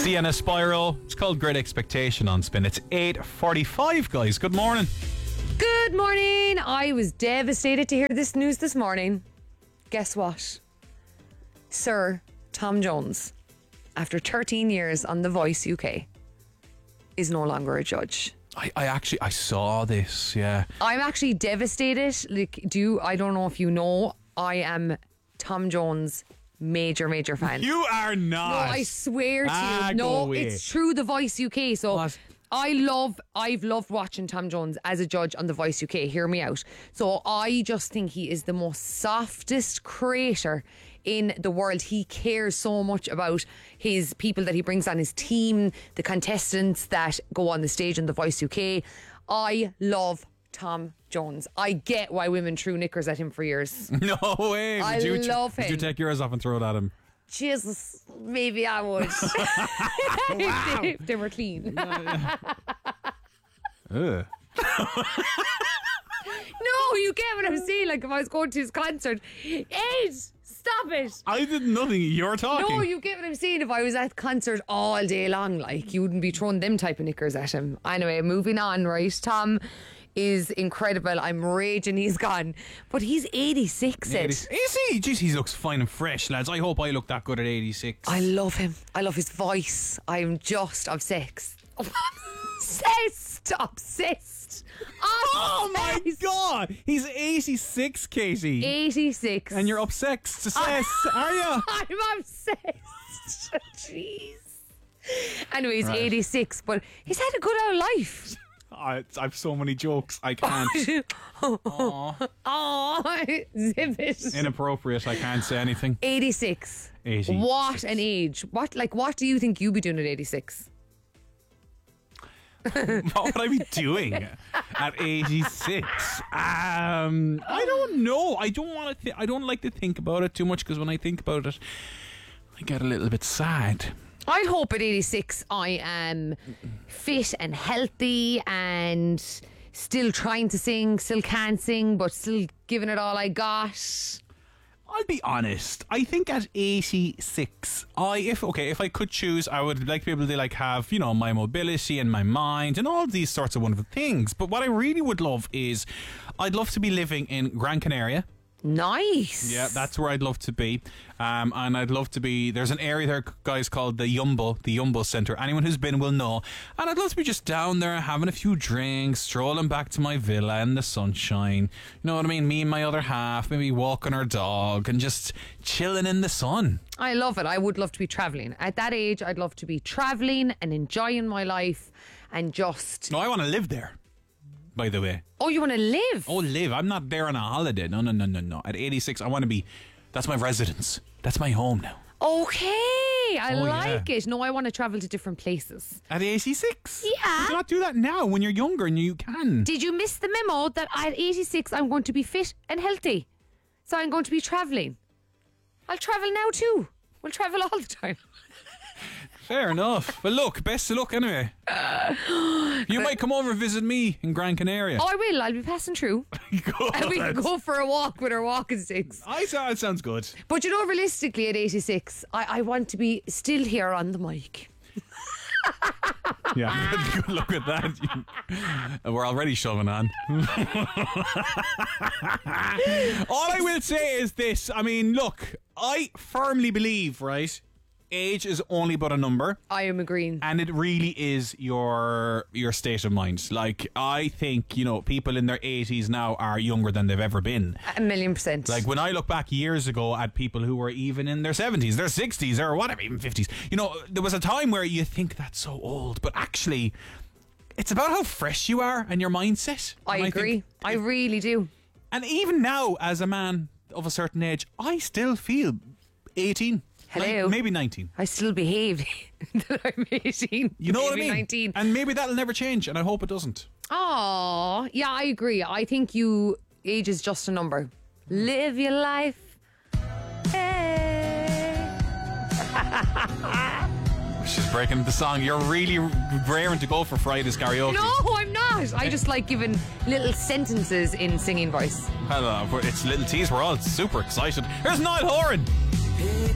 Sienna Spyro. It's called Great Expectation on Spin. It's 8:45, guys. Good morning. Good morning. I was devastated to hear this news this morning. Guess what? Sir Tom Jones, after 13 years on The Voice UK, is no longer a judge. I saw this, yeah. I'm actually devastated. I don't know if you know, I am Tom Jones' major fan. You are not. No, I swear to you. No, it's true, The Voice UK. So What? I've loved watching Tom Jones as a judge on The Voice UK. Hear me out. So I just think he is the most softest creator in the world. He cares so much about his people that he brings on his team, the contestants that go on the stage in The Voice UK. I love Tom Jones. I get why women threw knickers at him for years. No way. I love him. Would you take yours off and throw it at him? Jesus, maybe I would. Wow. if they were clean. Ugh. No, you get what I'm saying. Like if I was going to his concert, Ed, stop it. I did nothing. You're talking. No, you get what I'm saying. If I was at concert all day long, like you wouldn't be throwing them type of knickers at him. Anyway, moving on, right? Tom is incredible. I'm raging he's gone. But he's 86, Ed. Is he? Jeez, he looks fine and fresh, lads. I hope I look that good at 86. I love him. I love his voice. I'm just obsessed. Obsessed. Oh my God! He's 86, Katie. 86. And you're obsessed, are you? I'm obsessed. Jeez. Anyway, he's Right. 86, but he's had a good old life. I've so many jokes. I can't. Oh, zip it. Inappropriate. I can't say anything. 86. 86. What an age. What do you think you'd be doing at 86? What would I be doing at 86? I don't know. I don't want to. I don't like to think about it too much because when I think about it, I get a little bit sad. I hope at 86 I am fit and healthy and still trying to sing, still can't sing, but still giving it all I got. I'll be honest. I think at 86, if I could choose, I would like to be able to have, my mobility and my mind and all these sorts of wonderful things. But what I really would love is, I'd love to be living in Gran Canaria. Nice. Yeah, that's where I'd love to be. And I'd love to be, there's an area there, guys, called the Jumbo Centre. Anyone who's been will know. And I'd love to be just down there having a few drinks, strolling back to my villa in the sunshine. You know what I mean? Me and my other half, maybe walking our dog and just chilling in the sun. I love it. I would love to be travelling. At that age, I'd love to be travelling and enjoying my life and just... No, I want to live there, by the way. Oh, you want to live? Oh, live. I'm not there on a holiday. No. At 86, I want to be... That's my residence. That's my home now. Okay, I like yeah. it. No, I want to travel to different places. At 86? Yeah. You do not do that now when you're younger and you can. Did you miss the memo that at 86 I'm going to be fit and healthy? So I'm going to be travelling. I'll travel now too. We'll travel all the time. Fair enough. Well, look, best of luck anyway. You might come over and visit me in Gran Canaria. Oh, I will. I'll be passing through. Good. And we can go for a walk with our walking sticks. That sounds good. But realistically at 86, I want to be still here on the mic. Yeah, good luck with that. We're already shoving on. All I will say is this. I mean, look, I firmly believe, right, age is only but a number. I am agreeing. And it really is your state of mind. Like, I think, people in their 80s now are younger than they've ever been. 1,000,000%. Like, when I look back years ago at people who were even in their 70s, their 60s, or whatever, even 50s, there was a time where you think that's so old, but actually, it's about how fresh you are and your mindset. I agree. I really do. And even now, as a man of a certain age, I still feel 18. Hello. Maybe 19. I still behave that I'm 18. You know what I maybe mean? 19. And maybe that'll never change, and I hope it doesn't. Oh, yeah, I agree. I think age is just a number. Live your life. Hey. She's breaking the song. You're really raring to go for Friday's karaoke. No, I'm not. I just like giving little sentences in singing voice. Hello, it's Little T's. We're all super excited. Here's Niall Horan.